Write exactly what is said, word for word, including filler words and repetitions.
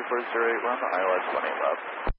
four zero eight one, I L S one eight left.